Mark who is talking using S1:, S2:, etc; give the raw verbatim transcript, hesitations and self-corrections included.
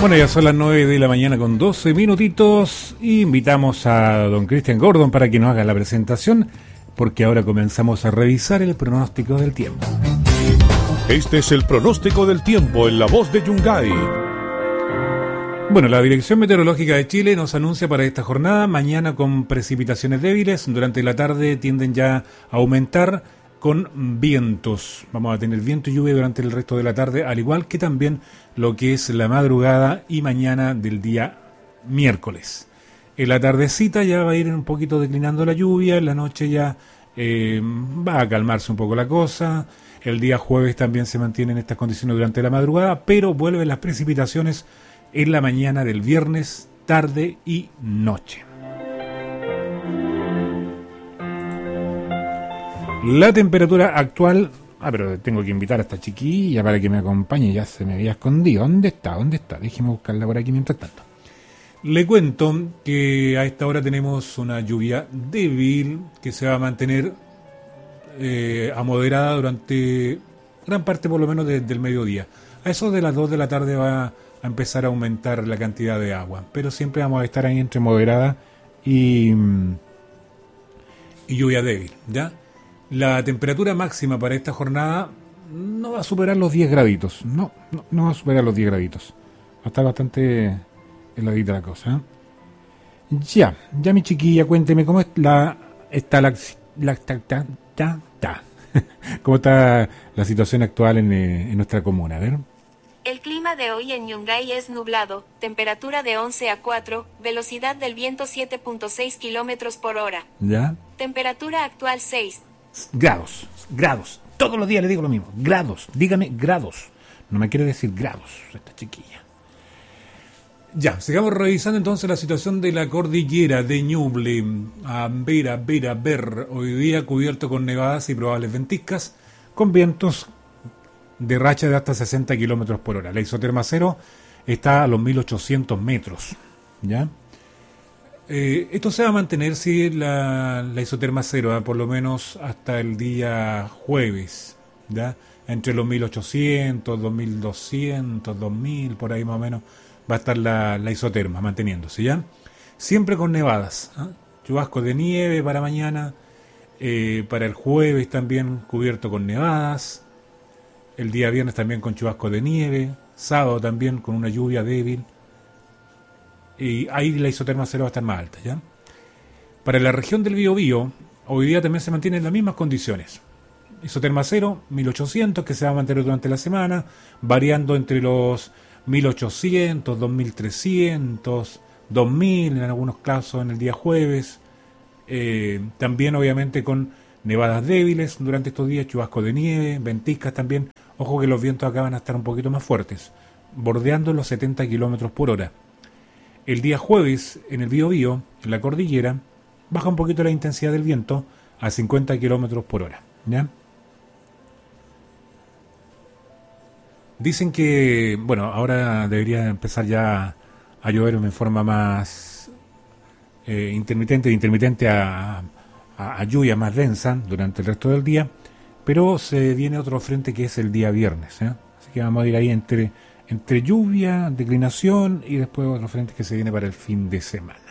S1: Bueno, ya son las nueve de la mañana con doce minutitos. Invitamos a don Cristian Gordon para que nos haga la presentación, porque ahora comenzamos a revisar el pronóstico del tiempo.
S2: Este es el pronóstico del tiempo en la voz de Yungay.
S1: Bueno, la Dirección Meteorológica de Chile nos anuncia para esta jornada, mañana con precipitaciones débiles, durante la tarde tienden ya a aumentar con vientos. Vamos a tener viento y lluvia durante el resto de la tarde, al igual que también lo que es la madrugada y mañana del día miércoles. En la tardecita ya va a ir un poquito declinando la lluvia, en la noche ya eh, va a calmarse un poco la cosa. El día jueves también se mantienen estas condiciones durante la madrugada, pero vuelven las precipitaciones en la mañana del viernes, tarde y noche. La temperatura actual... Ah, pero tengo que invitar a esta chiquilla para que me acompañe, ya se me había escondido. ¿Dónde está? ¿Dónde está? Déjeme buscarla por aquí mientras tanto. Le cuento que a esta hora tenemos una lluvia débil que se va a mantener eh, a moderada durante gran parte por lo menos desde el mediodía. A eso de las dos de la tarde va a empezar a aumentar la cantidad de agua, pero siempre vamos a estar ahí entre moderada y, y lluvia débil, ¿ya? La temperatura máxima para esta jornada no va a superar los diez graditos. No, no, no va a superar los diez graditos. Va a estar bastante heladita la cosa, ¿eh? Ya, ya mi chiquilla, cuénteme cómo es la, está la, la ta, ta, ta, ta. ¿Cómo está la situación actual en, en nuestra comuna? A ver.
S3: El clima de hoy en Yungay es nublado, temperatura de once a cuatro, velocidad del viento siete punto seis kilómetros por hora.
S1: Ya.
S3: Temperatura actual seis.
S1: Grados, grados. Todos los días le digo lo mismo. Grados, dígame grados. No me quiere decir grados esta chiquilla. Ya, sigamos revisando entonces la situación de la cordillera de Ñuble a Vera, Vera, Ver. Hoy día cubierto con nevadas y probables ventiscas, con vientos de racha de hasta sesenta kilómetros por hora. La isoterma cero está a los mil ochocientos metros. ¿Ya? Eh, esto se va a mantener si la, la isoterma cero, ¿eh? Por lo menos hasta el día jueves, ¿ya? Entre los mil ochocientos, dos mil doscientos, dos mil, por ahí más o menos va a estar la, la isoterma manteniéndose, ¿ya? Siempre con nevadas, ¿eh? Chubascos de nieve para mañana, eh, para el jueves también cubierto con nevadas, el día viernes también con chubascos de nieve, sábado también con una lluvia débil. Y ahí la isoterma cero va a estar más alta, ¿ya? Para la región del Biobío, hoy día también se mantienen las mismas condiciones. Isoterma cero, mil ochocientos, que se va a mantener durante la semana, variando entre los mil ochocientos, dos mil trescientos, dos mil en algunos casos en el día jueves. Eh, también obviamente con nevadas débiles durante estos días, chubascos de nieve, ventiscas también. Ojo que los vientos acá van a estar un poquito más fuertes, bordeando los setenta kilómetros por hora. El día jueves, en el Biobío, en la cordillera, baja un poquito la intensidad del viento a cincuenta kilómetros por hora, ¿ya? Dicen que, bueno, ahora debería empezar ya a llover en forma más eh, intermitente, intermitente a, a, a lluvia más densa durante el resto del día, pero se viene otro frente que es el día viernes, ¿eh? Así que vamos a ir ahí entre... entre lluvia, declinación y después otro frente que se viene para el fin de semana.